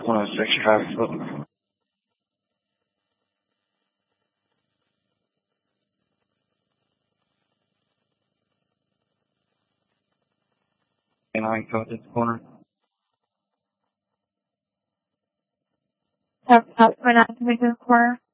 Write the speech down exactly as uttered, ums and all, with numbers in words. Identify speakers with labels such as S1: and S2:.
S1: one oh six traffic flow. And I code this corner.
S2: Up, up, for not to make this corner.